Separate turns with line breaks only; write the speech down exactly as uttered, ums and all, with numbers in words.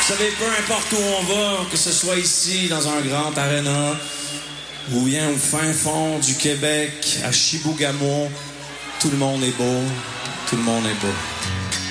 Vous savez, peu importe où on va, que ce soit ici, dans un grand aréna, ou bien au fin fond du Québec, à Chibougamau, tout le monde est beau, tout le monde est beau.